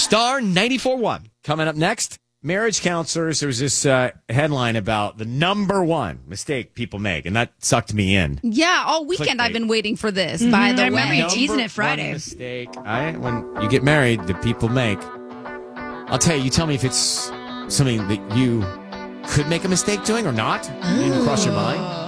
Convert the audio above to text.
Star 94.1. Coming up next, marriage counselors. There was this headline about the number one mistake people make, and that sucked me in. Yeah, all weekend Clickbait. I've been waiting for this, by the I way. remember you teasing it Friday. One mistake when you get married that people make. I'll tell you. You tell me if it's something that you could make a mistake doing or not. It didn't cross your mind.